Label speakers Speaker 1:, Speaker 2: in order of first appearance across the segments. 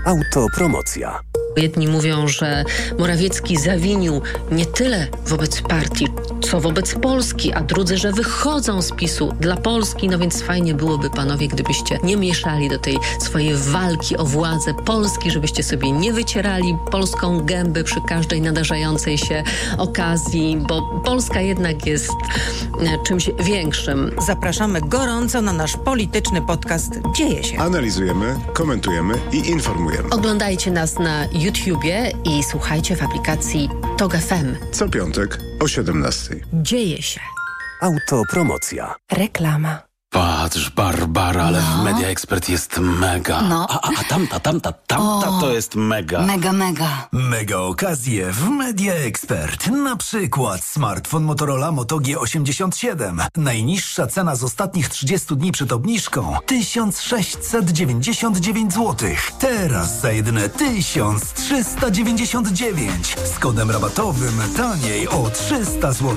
Speaker 1: Autopromocja.
Speaker 2: Jedni mówią, że Morawiecki zawinił nie tyle wobec partii, co wobec Polski, a drudzy, że wychodzą z PiS-u dla Polski. No więc fajnie byłoby, panowie, gdybyście nie mieszali do tej swojej walki o władzę Polski, żebyście sobie nie wycierali polską gęby przy każdej nadarzającej się okazji, bo Polska jednak jest czymś większym.
Speaker 3: Zapraszamy gorąco na nasz polityczny podcast Dzieje się.
Speaker 4: Analizujemy, komentujemy i informujemy.
Speaker 2: Oglądajcie nas na YouTubie i słuchajcie w aplikacji TOG FM.
Speaker 4: Co piątek o 17:00.
Speaker 2: Dzieje się.
Speaker 1: Autopromocja.
Speaker 3: Reklama.
Speaker 5: Patrz, Barbara, ale w Media Expert jest mega.
Speaker 6: No.
Speaker 5: A tamta to jest mega.
Speaker 6: Mega.
Speaker 7: Mega okazje w Media Expert. Na przykład smartfon Motorola Moto G87. Najniższa cena z ostatnich 30 dni przed obniżką 1699 zł. Teraz za jedyne 1399. Z kodem rabatowym taniej o 300 zł.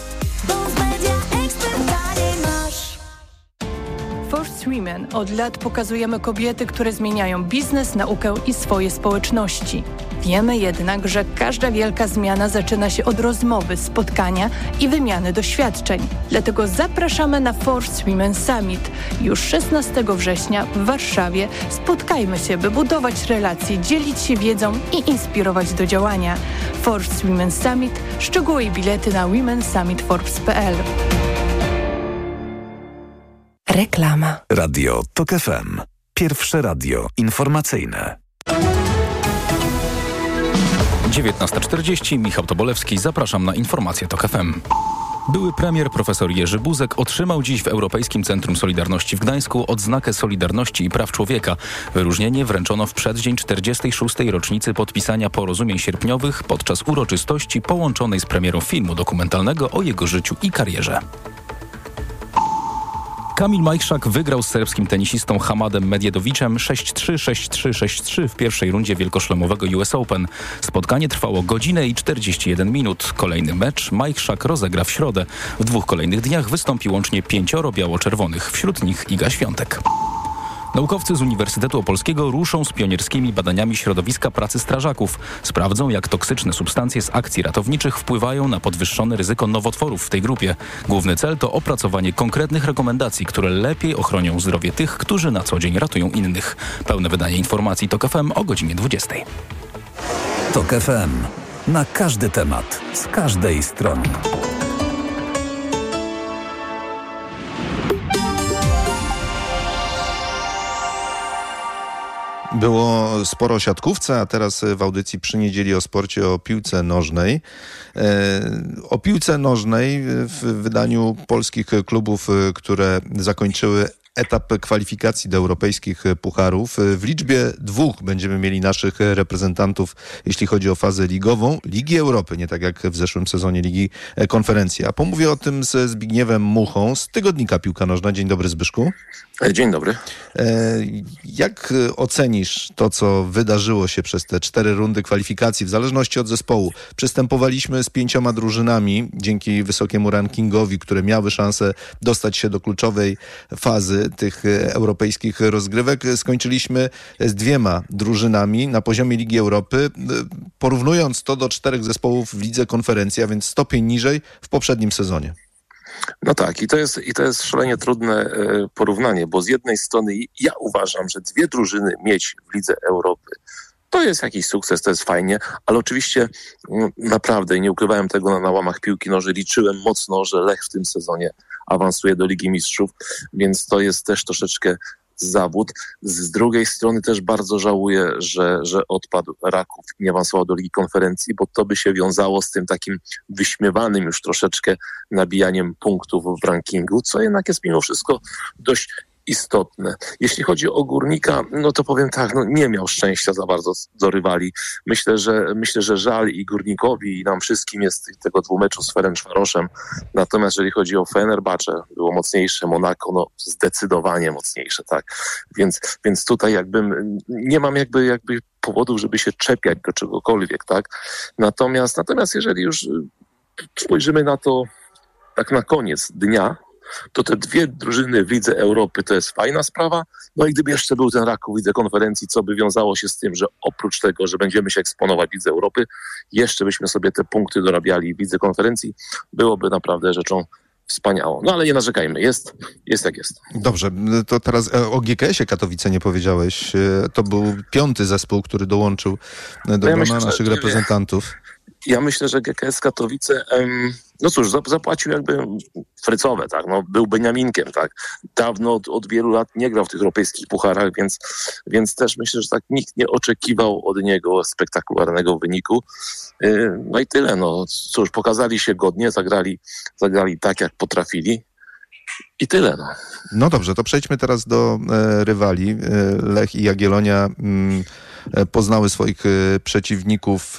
Speaker 8: First Women od lat pokazujemy kobiety, które zmieniają biznes, naukę i swoje społeczności. Wiemy jednak, że każda wielka zmiana zaczyna się od rozmowy, spotkania i wymiany doświadczeń. Dlatego zapraszamy na First Women Summit. Już 16 września w Warszawie spotkajmy się, by budować relacje, dzielić się wiedzą i inspirować do działania. First Women Summit. Szczegóły i bilety na womensummitforbes.pl.
Speaker 3: Reklama.
Speaker 1: Radio TOG FM. Pierwsze radio informacyjne.
Speaker 9: 19:40. Michał Tobolewski. Zapraszam na informację TOG FM. Były premier profesor Jerzy Buzek otrzymał dziś w Europejskim Centrum Solidarności w Gdańsku odznakę Solidarności i Praw Człowieka. Wyróżnienie wręczono w przeddzień 46. rocznicy podpisania porozumień sierpniowych podczas uroczystości połączonej z premierą filmu dokumentalnego o jego życiu i karierze. Kamil Majchrzak wygrał z serbskim tenisistą Hamadem Medjedoviczem 6-3, 6-3, 6-3 w pierwszej rundzie wielkoszlemowego US Open. Spotkanie trwało godzinę i 41 minut. Kolejny mecz Majchrzak rozegra w środę. W dwóch kolejnych dniach wystąpi łącznie 5 biało-czerwonych, wśród nich Iga Świątek. Naukowcy z Uniwersytetu Opolskiego ruszą z pionierskimi badaniami środowiska pracy strażaków. Sprawdzą, jak toksyczne substancje z akcji ratowniczych wpływają na podwyższone ryzyko nowotworów w tej grupie. Główny cel to opracowanie konkretnych rekomendacji, które lepiej ochronią zdrowie tych, którzy na co dzień ratują innych. Pełne wydanie informacji TOG FM o godzinie 20:00.
Speaker 1: TOG FM. Na każdy temat, z każdej strony.
Speaker 10: Było sporo o siatkówce, a teraz w audycji przy niedzieli o sporcie, o piłce nożnej. O piłce nożnej w wydaniu polskich klubów, które zakończyły etap kwalifikacji do europejskich pucharów. W liczbie 2 będziemy mieli naszych reprezentantów, jeśli chodzi o fazę ligową Ligi Europy, nie tak jak w zeszłym sezonie Ligi Konferencji. A pomówię o tym ze Zbigniewem Muchą z tygodnika Piłka Nożna. Dzień dobry, Zbyszku.
Speaker 11: Dzień dobry.
Speaker 10: Jak ocenisz to, co wydarzyło się przez te 4 rundy kwalifikacji, w zależności od zespołu? Przystępowaliśmy z 5 drużynami dzięki wysokiemu rankingowi, które miały szansę dostać się do kluczowej fazy tych europejskich rozgrywek. Skończyliśmy z 2 drużynami na poziomie Ligi Europy, porównując to do 4 zespołów w Lidze Konferencji, a więc stopień niżej w poprzednim sezonie.
Speaker 11: No tak, i to jest szalenie trudne porównanie, bo z jednej strony ja uważam, że 2 drużyny mieć w Lidze Europy to jest jakiś sukces, to jest fajnie, ale oczywiście naprawdę, i nie ukrywałem tego na łamach piłki nożnej, liczyłem mocno, że Lech w tym sezonie awansuje do Ligi Mistrzów, więc to jest też troszeczkę zawód. Z drugiej strony też bardzo żałuję, że odpadł Raków i nie awansował do Ligi Konferencji, bo to by się wiązało z tym takim wyśmiewanym już troszeczkę nabijaniem punktów w rankingu, co jednak jest mimo wszystko dość istotne. Jeśli chodzi o Górnika, no to powiem tak, nie miał szczęścia za bardzo do rywali. Myślę, że żal i Górnikowi, i nam wszystkim jest tego 2 meczu z Ferencvaroszem. Natomiast jeżeli chodzi o Fenerbahce, było mocniejsze, Monako, zdecydowanie mocniejsze, tak. Więc tutaj nie mam jakby powodów, żeby się czepiać do czegokolwiek, tak. Natomiast jeżeli już spojrzymy na to tak na koniec dnia, to te dwie drużyny w Lidze Europy to jest fajna sprawa. No i gdyby jeszcze był ten Raków w Lidze Konferencji, co by wiązało się z tym, że oprócz tego, że będziemy się eksponować w Lidze Europy, jeszcze byśmy sobie te punkty dorabiali w Lidze Konferencji, byłoby naprawdę rzeczą wspaniałą. No ale nie narzekajmy, jest jak jest.
Speaker 10: Dobrze, to teraz o GKS-ie Katowice nie powiedziałeś. To był 5. zespół, który dołączył do grona naszych reprezentantów.
Speaker 11: Ja myślę, że GKS Katowice, no cóż, zapłacił jakby frycowe, tak, no był Beniaminkiem, tak. Dawno od wielu lat nie grał w tych europejskich pucharach, więc też myślę, że tak nikt nie oczekiwał od niego spektakularnego wyniku. No i tyle, no cóż, pokazali się godnie, zagrali tak, jak potrafili i tyle, no.
Speaker 10: No dobrze, to przejdźmy teraz do rywali. Lech i Jagiellonia poznały swoich przeciwników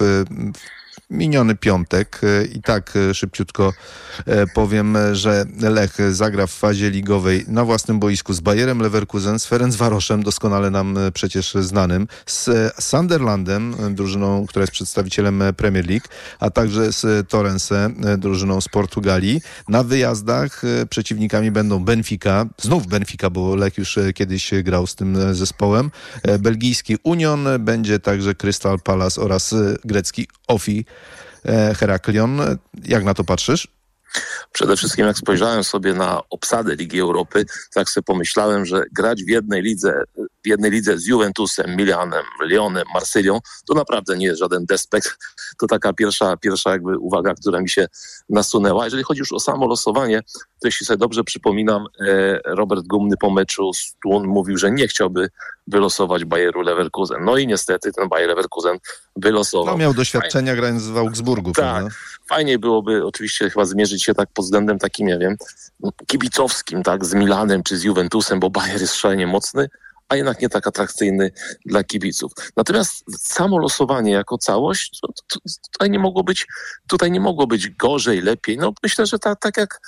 Speaker 10: miniony piątek. I tak szybciutko powiem, że Lech zagra w fazie ligowej na własnym boisku z Bayerem Leverkusen, z Ferencvaroszem, doskonale nam przecież znanym, z Sunderlandem, drużyną, która jest przedstawicielem Premier League, a także z Torrense, drużyną z Portugalii. Na wyjazdach przeciwnikami będą Benfica, znów Benfica, bo Lech już kiedyś grał z tym zespołem, belgijski Union, będzie także Crystal Palace oraz grecki OFI Heraklion. Jak na to patrzysz?
Speaker 11: Przede wszystkim jak spojrzałem sobie na obsadę Ligi Europy, tak sobie pomyślałem, że grać w jednej lidze z Juventusem, Milanem, Lyonem, Marsylią, to naprawdę nie jest żaden despekt. To taka pierwsza jakby uwaga, która mi się nasunęła. Jeżeli chodzi już o samo losowanie, to jeśli sobie dobrze przypominam, Robert Gumny po meczu z Thun mówił, że nie chciałby wylosować Bayeru Leverkusen. No i niestety ten Bayer Leverkusen wylosował.
Speaker 10: No miał doświadczenia grając w Augsburgu.
Speaker 11: Tak,
Speaker 10: prawda?
Speaker 11: Fajniej byłoby oczywiście chyba zmierzyć się tak pod względem takim, nie wiem, kibicowskim, tak, z Milanem czy z Juventusem, bo Bayer jest szalenie mocny, a jednak nie tak atrakcyjny dla kibiców. Natomiast samo losowanie jako całość, tutaj nie mogło być gorzej, lepiej. No myślę, że tak jak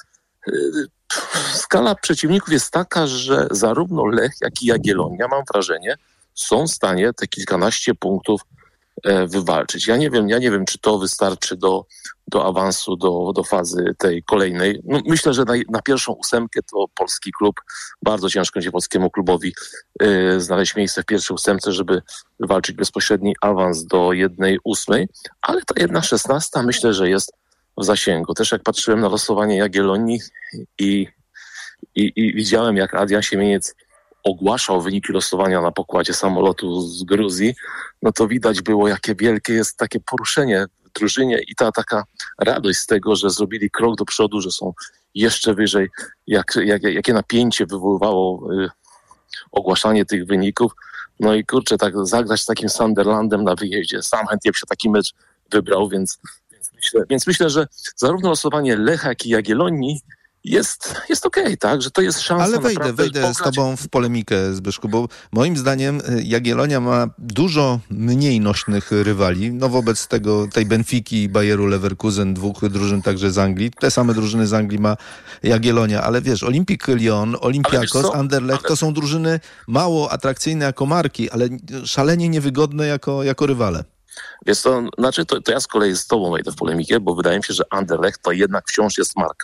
Speaker 11: skala przeciwników jest taka, że zarówno Lech, jak i Jagiellonia, mam wrażenie, są w stanie te kilkanaście punktów wywalczyć. Ja nie wiem, czy to wystarczy do awansu do fazy tej kolejnej. No, myślę, że na pierwszą 8 to polski klub, bardzo ciężko będzie polskiemu klubowi znaleźć miejsce w pierwszej 8, żeby wywalczyć bezpośredni awans do 1/8, ale ta 1/16 myślę, że jest w zasięgu. Też jak patrzyłem na losowanie Jagiellonii i widziałem, jak Adrian Siemieniec ogłaszał wyniki losowania na pokładzie samolotu z Gruzji, no to widać było, jakie wielkie jest takie poruszenie w drużynie i ta taka radość z tego, że zrobili krok do przodu, że są jeszcze wyżej, jakie napięcie wywoływało ogłaszanie tych wyników. No i kurczę, tak zagrać z takim Sunderlandem na wyjeździe. Sam chętnie się taki mecz wybrał, więc myślę, że zarówno losowanie Lecha, jak i Jagiellonii jest okej, tak? Że to jest szansa.
Speaker 10: Ale wejdę z tobą w polemikę, Zbyszku, bo moim zdaniem Jagiellonia ma dużo mniej nośnych rywali. No wobec tej Benfiki i Bayeru Leverkusen, dwóch drużyn także z Anglii. Te same drużyny z Anglii ma Jagiellonia, ale wiesz, Olympique Lyon, Olympiakos, Anderlecht to są drużyny mało atrakcyjne jako marki, ale szalenie niewygodne jako rywale.
Speaker 11: Wiesz co, znaczy to ja z kolei z tobą wejdę w polemikę, bo wydaje mi się, że Anderlecht to jednak wciąż jest marka.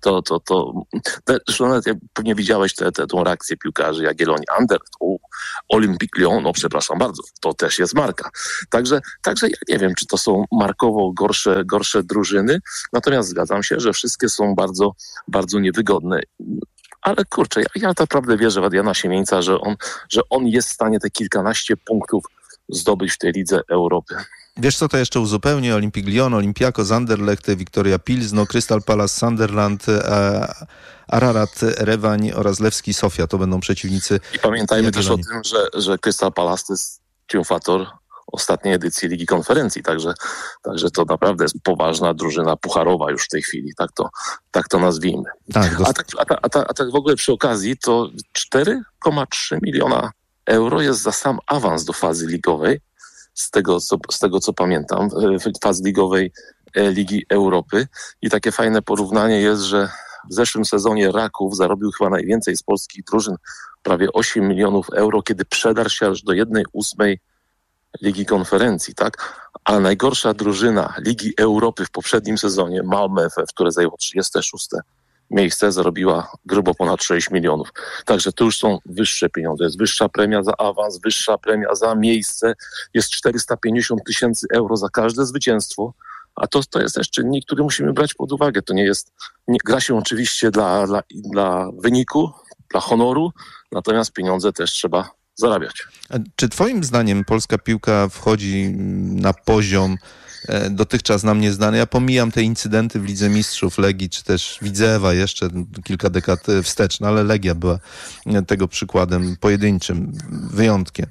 Speaker 11: Zresztą nawet pewnie widziałeś tą reakcję piłkarzy Jagiellonii. Anderlecht, Olympique Lyon, no przepraszam bardzo, to też jest marka. Także ja nie wiem, czy to są markowo gorsze drużyny, natomiast zgadzam się, że wszystkie są bardzo, bardzo niewygodne. Ale kurczę, ja tak naprawdę wierzę w Adriana Siemieńca, że on jest w stanie te kilkanaście punktów zdobyć w tej Lidze Europy.
Speaker 10: Wiesz co, to jeszcze uzupełnię. Olympique Lyon, Olympiakos, Anderlecht, Viktoria Pilzno, Crystal Palace, Sunderland, Ararat, Rewań oraz Lewski Sofia. To będą przeciwnicy.
Speaker 11: I pamiętajmy też o tym, że Crystal Palace to jest triumfator ostatniej edycji Ligi Konferencji, także to naprawdę jest poważna drużyna pucharowa już w tej chwili, tak to nazwijmy.
Speaker 10: Tak,
Speaker 11: a tak w ogóle przy okazji to 4,3 miliona euro jest za sam awans do fazy ligowej, z tego co pamiętam, fazy ligowej Ligi Europy. I takie fajne porównanie jest, że w zeszłym sezonie Raków zarobił chyba najwięcej z polskich drużyn, prawie 8 milionów euro, kiedy przedarł się aż do 1/8 Ligi Konferencji, tak? Ale najgorsza drużyna Ligi Europy w poprzednim sezonie, Malmö FF, które zajęło 36 miejsce zarobiła grubo ponad 6 milionów. Także to już są wyższe pieniądze. Jest wyższa premia za awans, wyższa premia za miejsce. Jest 450 000 euro za każde zwycięstwo. A to jest też czynnik, który musimy brać pod uwagę. To gra się oczywiście dla wyniku, dla honoru, natomiast pieniądze też trzeba zarabiać.
Speaker 10: A czy twoim zdaniem polska piłka wchodzi na poziom dotychczas nam nieznany? Ja pomijam te incydenty w Lidze Mistrzów Legii, czy też Widzewa jeszcze kilka dekad wstecz, no ale Legia była tego przykładem pojedynczym, wyjątkiem.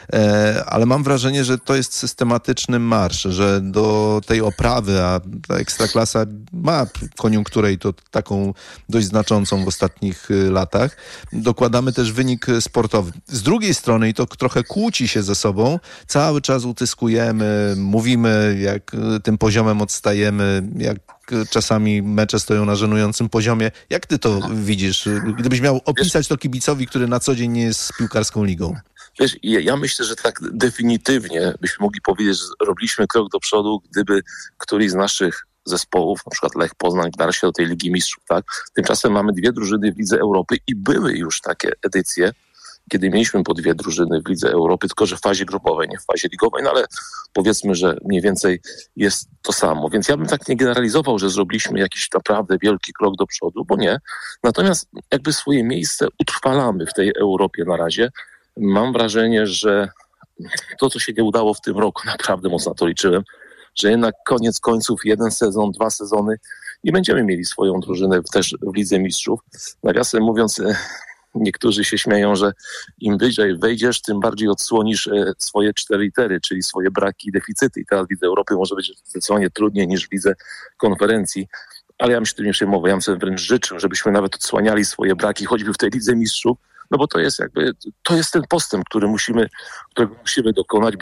Speaker 10: Ale mam wrażenie, że to jest systematyczny marsz, że do tej oprawy, a ta Ekstraklasa ma koniunkturę i to taką dość znaczącą w ostatnich latach, dokładamy też wynik sportowy. Z drugiej strony, i to trochę kłóci się ze sobą, cały czas utyskujemy, mówimy, jak tym poziomem odstajemy, jak czasami mecze stoją na żenującym poziomie. Jak ty to widzisz? Gdybyś miał opisać to kibicowi, który na co dzień nie jest z piłkarską ligą.
Speaker 11: Wiesz, ja myślę, że tak definitywnie byśmy mogli powiedzieć, że robiliśmy krok do przodu, gdyby któryś z naszych zespołów, na przykład Lech Poznań, wdarł się do tej Ligi Mistrzów, tak? Tymczasem mamy 2 drużyny w Lidze Europy i były już takie edycje, kiedy mieliśmy po 2 drużyny w Lidze Europy, tylko że w fazie grupowej, nie w fazie ligowej, no ale powiedzmy, że mniej więcej jest to samo. Więc ja bym tak nie generalizował, że zrobiliśmy jakiś naprawdę wielki krok do przodu, bo nie. Natomiast jakby swoje miejsce utrwalamy w tej Europie na razie. Mam wrażenie, że to, co się nie udało w tym roku, naprawdę mocno to liczyłem, że jednak koniec końców 1 sezon, 2 sezony i będziemy mieli swoją drużynę też w Lidze Mistrzów. Nawiasem mówiąc, niektórzy się śmieją, że im wyżej wejdziesz, tym bardziej odsłonisz swoje 4 litery, czyli swoje braki i deficyty. I teraz w Lidze Europy może być zdecydowanie trudniej niż w Lidze Konferencji. Ale ja bym się tym nie przejmował. Ja bym sobie wręcz życzył, żebyśmy nawet odsłaniali swoje braki, choćby w tej Lidze Mistrzów, no bo to jest ten postęp, którego musimy dokonać.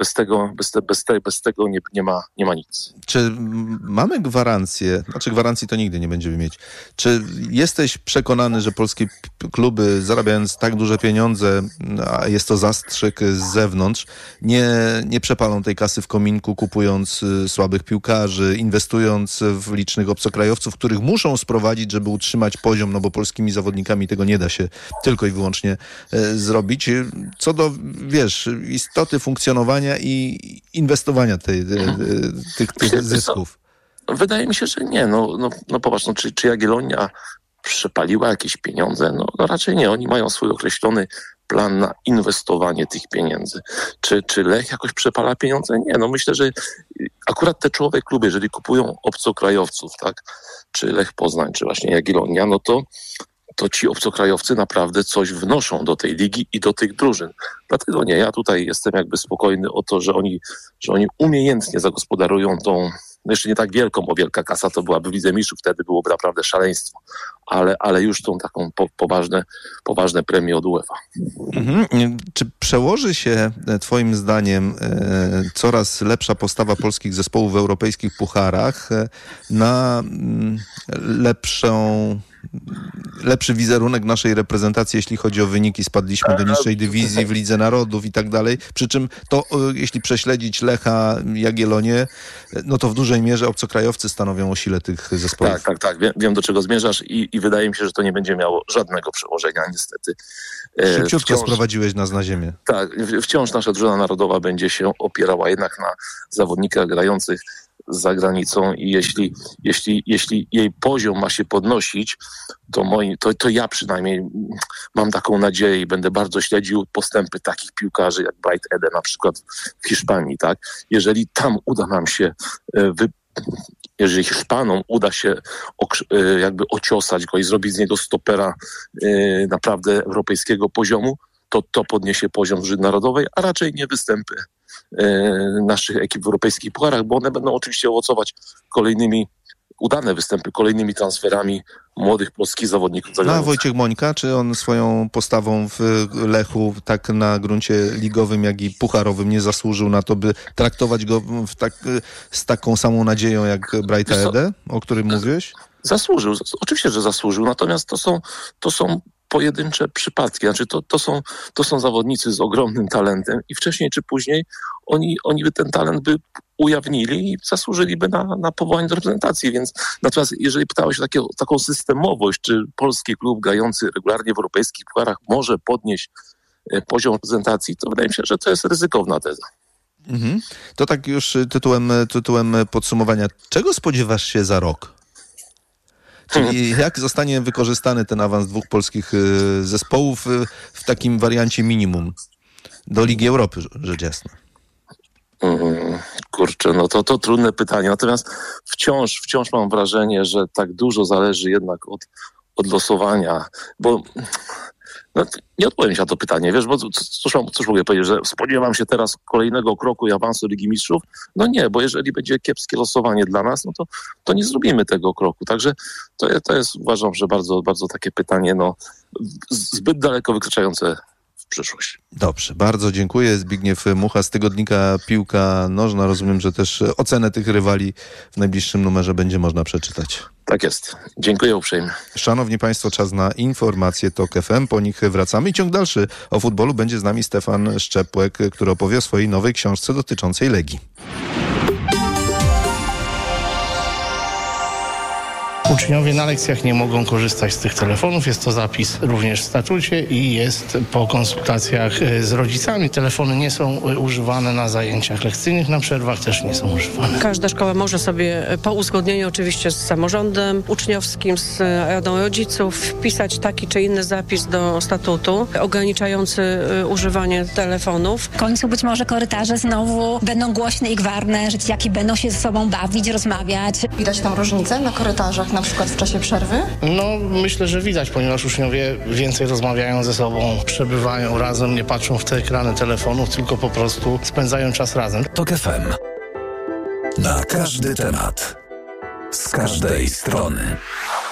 Speaker 11: Bez tego nie ma nic.
Speaker 10: Czy mamy gwarancję, gwarancji to nigdy nie będziemy mieć. Czy jesteś przekonany, że polskie kluby, zarabiając tak duże pieniądze, a jest to zastrzyk z zewnątrz, nie przepalą tej kasy w kominku, kupując słabych piłkarzy, inwestując w licznych obcokrajowców, których muszą sprowadzić, żeby utrzymać poziom, no bo polskimi zawodnikami tego nie da się tylko i wyłącznie zrobić. Co do, istoty funkcjonowania i inwestowania tych zysków.
Speaker 11: Wydaje mi się, że nie. No popatrz, czy Jagiellonia przepaliła jakieś pieniądze? No raczej nie. Oni mają swój określony plan na inwestowanie tych pieniędzy. Czy Lech jakoś przepala pieniądze? Nie. No myślę, że akurat te czołowe kluby, jeżeli kupują obcokrajowców, tak, czy Lech Poznań, czy właśnie Jagiellonia, no to ci obcokrajowcy naprawdę coś wnoszą do tej ligi i do tych drużyn. Dlatego nie, ja tutaj jestem jakby spokojny o to, że oni umiejętnie zagospodarują tą, jeszcze nie tak wielką, bo wielka kasa to byłaby w Lidze Mistrzów, wtedy byłoby naprawdę szaleństwo, ale już tą taką poważne premie od UEFA.
Speaker 10: Czy przełoży się twoim zdaniem coraz lepsza postawa polskich zespołów w europejskich pucharach na lepszy wizerunek naszej reprezentacji, jeśli chodzi o wyniki? Spadliśmy do niższej dywizji w Lidze Narodów i tak dalej. Przy czym to, jeśli prześledzić Lecha, Jagiellonię, no to w dużej mierze obcokrajowcy stanowią o sile tych zespołów.
Speaker 11: Tak. Wiem, do czego zmierzasz i wydaje mi się, że to nie będzie miało żadnego przełożenia, niestety.
Speaker 10: Szybciutko sprowadziłeś nas na ziemię.
Speaker 11: Tak, wciąż nasza drużyna narodowa będzie się opierała jednak na zawodnikach grających za granicą i jeśli jej poziom ma się podnosić, to ja przynajmniej mam taką nadzieję i będę bardzo śledził postępy takich piłkarzy jak Bright Ede na przykład w Hiszpanii, tak? Jeżeli tam uda nam się jeżeli Hiszpanom uda się jakby ociosać go i zrobić z niego stopera naprawdę europejskiego poziomu, to podniesie poziom drużyny narodowej, a raczej nie występy naszych ekip w europejskich pucharach, bo one będą oczywiście owocować udane występy kolejnymi transferami młodych polskich zawodników.
Speaker 10: A Wojciech Mońka, czy on swoją postawą w Lechu tak na gruncie ligowym, jak i pucharowym nie zasłużył na to, by traktować go z taką samą nadzieją jak Brighta Ede, o którym mówiłeś?
Speaker 11: Zasłużył, oczywiście, że zasłużył, natomiast to są pojedyncze przypadki. Znaczy to są zawodnicy z ogromnym talentem i wcześniej czy później oni ten talent by ujawnili i zasłużyliby na powołanie do reprezentacji. Więc natomiast jeżeli pytałeś o taką systemowość, czy polski klub grający regularnie w europejskich pucharach może podnieść poziom reprezentacji, to wydaje mi się, że to jest ryzykowna teza.
Speaker 10: Mhm. To tak już tytułem podsumowania. Czego spodziewasz się za rok? Czyli jak zostanie wykorzystany ten awans 2 polskich zespołów w takim wariancie minimum do Ligi Europy, rzecz jasna?
Speaker 11: Kurczę, no to trudne pytanie. Natomiast wciąż mam wrażenie, że tak dużo zależy jednak od losowania, bo nie odpowiem się na to pytanie, wiesz, bo cóż mogę powiedzieć, że spodziewam się teraz kolejnego kroku i awansu Ligi Mistrzów? No nie, bo jeżeli będzie kiepskie losowanie dla nas, no to nie zrobimy tego kroku. Także to jest, uważam, że bardzo, bardzo takie pytanie, zbyt daleko wykraczające w przyszłość.
Speaker 10: Dobrze, bardzo dziękuję. Zbigniew Mucha z tygodnika Piłka Nożna. Rozumiem, że też ocenę tych rywali w najbliższym numerze będzie można przeczytać.
Speaker 11: Tak jest. Dziękuję uprzejmie.
Speaker 10: Szanowni Państwo, czas na informacje TOK FM. Po nich wracamy i ciąg dalszy o futbolu będzie z nami Stefan Szczepłek, który opowie o swojej nowej książce dotyczącej Legii.
Speaker 6: Uczniowie na lekcjach nie mogą korzystać z tych telefonów. Jest to zapis również w statucie i jest po konsultacjach z rodzicami. Telefony nie są używane na zajęciach lekcyjnych, na przerwach też nie są używane.
Speaker 12: Każda szkoła może sobie po uzgodnieniu oczywiście z samorządem uczniowskim, z radą rodziców wpisać taki czy inny zapis do statutu ograniczający używanie telefonów.
Speaker 13: W końcu być może korytarze znowu będą głośne i gwarne, że dzieciaki będą się ze sobą bawić, rozmawiać.
Speaker 14: Widać tam różnicę na korytarzach, na przykład w czasie przerwy?
Speaker 6: No, myślę, że widać, ponieważ uczniowie więcej rozmawiają ze sobą, przebywają razem, nie patrzą w te ekrany telefonów, tylko po prostu spędzają czas razem.
Speaker 1: TOK FM. Na każdy temat. Z każdej strony.